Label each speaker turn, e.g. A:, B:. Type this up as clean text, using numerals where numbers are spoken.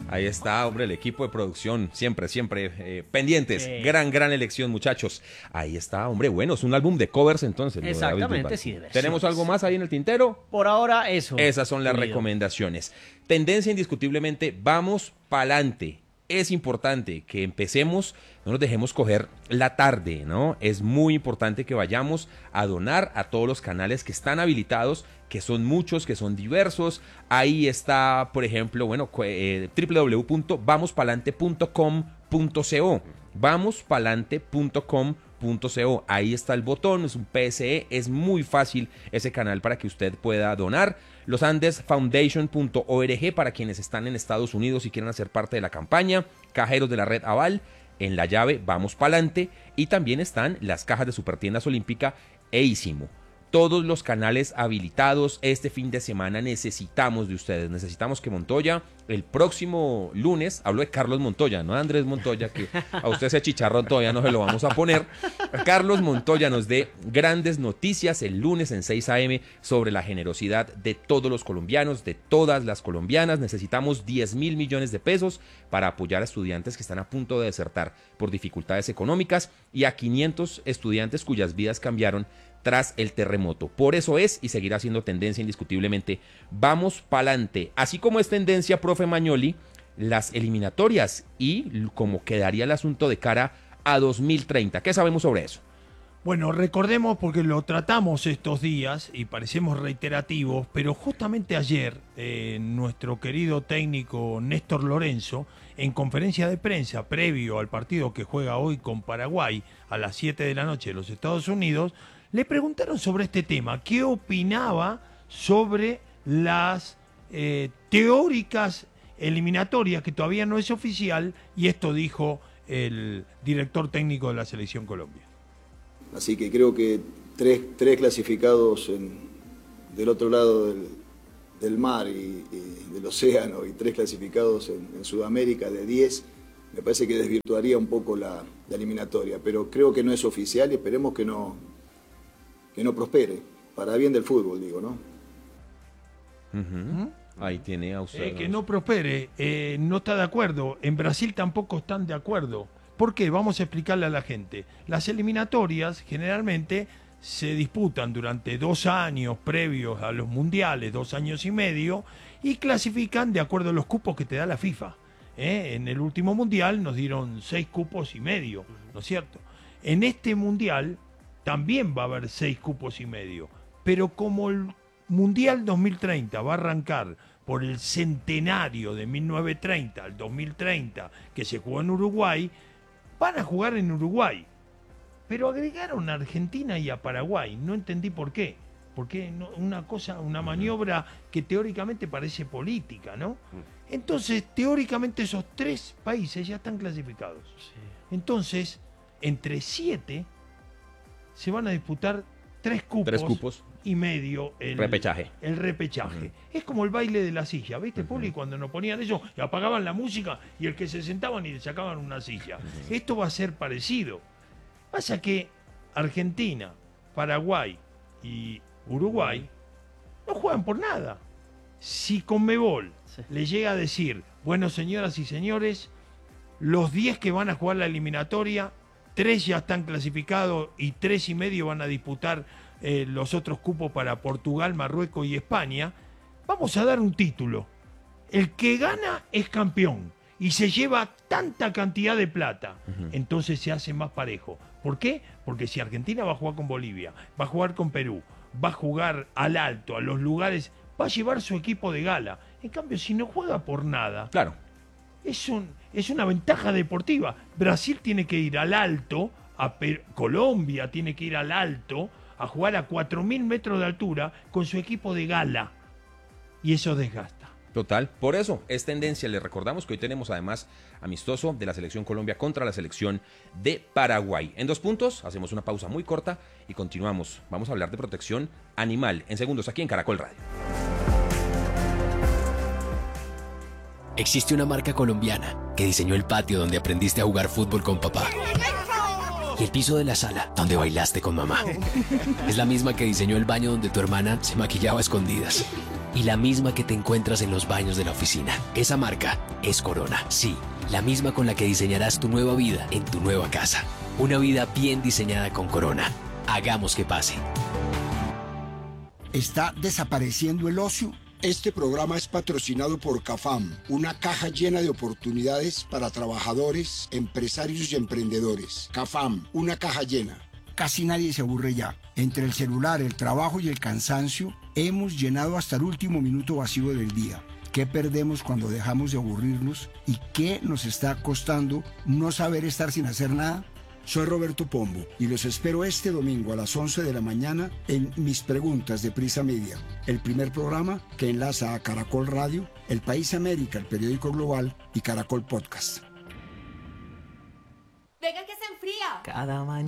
A: Ahí está, hombre, el equipo de producción, siempre pendientes. Gran elección, muchachos. Ahí está, hombre, bueno, es un álbum de covers entonces.
B: Exactamente, sí, de versiones.
A: ¿Tenemos algo más ahí en el tintero?
B: Por ahora, eso.
A: Esas son las recomendaciones. Tendencia indiscutiblemente, vamos pa'lante. Es importante que empecemos, no nos dejemos coger la tarde, ¿no? Es muy importante que vayamos a donar a todos los canales que están habilitados, que son muchos, que son diversos. Ahí está, por ejemplo, www.vamospalante.com.co. Vamospalante.com.co. Ahí está el botón, es un PSE, es muy fácil ese canal para que usted pueda donar. LosAndesFoundation.org para quienes están en Estados Unidos y quieren hacer parte de la campaña. Cajeros de la red Aval, en la llave Vamos Pa'lante. Y también están las cajas de Supertiendas Olímpica e Ísimo. Todos los canales habilitados. Este fin de semana necesitamos de ustedes. Necesitamos que Montoya, el próximo lunes, hablo de Carlos Montoya, no de Andrés Montoya, que a usted ese chicharrón todavía no se lo vamos a poner. Carlos Montoya nos dé grandes noticias el lunes en 6 a.m. sobre la generosidad de todos los colombianos, de todas las colombianas. Necesitamos 10.000 millones de pesos para apoyar a estudiantes que están a punto de desertar por dificultades económicas y a 500 estudiantes cuyas vidas cambiaron tras el terremoto. Por eso es y seguirá siendo tendencia indiscutiblemente. Vamos pa'lante. Así como es tendencia, profe Magnoli, las eliminatorias y cómo quedaría el asunto de cara a 2030. ¿Qué sabemos sobre eso?
C: Bueno, recordemos porque lo tratamos estos días y parecemos reiterativos, pero justamente ayer nuestro querido técnico Néstor Lorenzo, en conferencia de prensa previo al partido que juega hoy con Paraguay a las 7 de la noche en los Estados Unidos, le preguntaron sobre este tema, qué opinaba sobre las teóricas eliminatorias, que todavía no es oficial, y esto dijo el director técnico de la Selección Colombia.
D: Así que creo que tres clasificados del otro lado del mar y del océano y 3 clasificados en Sudamérica de 10, me parece que desvirtuaría un poco la eliminatoria, pero creo que no es oficial y esperemos que no prospere, para bien del fútbol, digo, ¿no?
A: Ahí tiene a usted.
C: Que no prospere, no está de acuerdo. En Brasil tampoco están de acuerdo. ¿Por qué? Vamos a explicarle a la gente. Las eliminatorias generalmente se disputan durante 2 años previos a los mundiales, 2 años y medio, y clasifican de acuerdo a los cupos que te da la FIFA. En el último mundial nos dieron 6 cupos y medio, ¿no es cierto? En este mundial también va a haber 6 cupos y medio, pero como el Mundial 2030 va a arrancar por el centenario de 1930 al 2030 que se jugó en Uruguay, van a jugar en Uruguay, pero agregaron a Argentina y a Paraguay, no entendí por qué, porque una maniobra que teóricamente parece política, ¿no? Entonces, teóricamente esos 3 países ya están clasificados. Entonces, entre 7 se van a disputar 3 cupos y medio el repechaje. Es como el baile de la silla, ¿viste, Puli? Cuando nos ponían eso, y apagaban la música y el que se sentaban y le sacaban una silla. Esto va a ser parecido. Pasa que Argentina, Paraguay y Uruguay no juegan por nada. Si Conmebol le llega a decir, bueno, señoras y señores, los 10 que van a jugar la eliminatoria, 3 ya están clasificados y 3 y medio van a disputar los otros cupos para Portugal, Marruecos y España, vamos a dar un título. El que gana es campeón y se lleva tanta cantidad de plata. Entonces se hace más parejo. ¿Por qué? Porque si Argentina va a jugar con Bolivia, va a jugar con Perú, va a jugar al alto, a los lugares, va a llevar su equipo de gala. En cambio, si no juega por nada,
A: claro,
C: es una ventaja deportiva. Brasil tiene que ir al alto, Colombia tiene que ir al alto, a jugar a 4.000 metros de altura con su equipo de gala. Y eso desgasta.
A: Total, por eso es tendencia. Les recordamos que hoy tenemos además amistoso de la Selección Colombia contra la Selección de Paraguay. En 2 puntos, hacemos una pausa muy corta y continuamos. Vamos a hablar de protección animal en segundos aquí en Caracol Radio.
E: Existe una marca colombiana que diseñó el patio donde aprendiste a jugar fútbol con papá y el piso de la sala donde bailaste con mamá. Es la misma que diseñó el baño donde tu hermana se maquillaba a escondidas. y la misma que te encuentras en los baños de la oficina. Esa marca es Corona. Sí, la misma con la que diseñarás tu nueva vida en tu nueva casa. Una vida bien diseñada con Corona. Hagamos que pase.
F: ¿Está desapareciendo el ocio? Este programa es patrocinado por CAFAM, una caja llena de oportunidades para trabajadores, empresarios y emprendedores. CAFAM, una caja llena. Casi nadie se aburre ya. Entre el celular, el trabajo y el cansancio, hemos llenado hasta el último minuto vacío del día. ¿Qué perdemos cuando dejamos de aburrirnos? ¿Y qué nos está costando no saber estar sin hacer nada? Soy Roberto Pombo y los espero este domingo a las 11 de la mañana en Mis Preguntas de Prisa Media, el primer programa que enlaza a Caracol Radio, El País América, el periódico global y Caracol Podcast.
G: Venga que se enfría.
H: Cada mañana.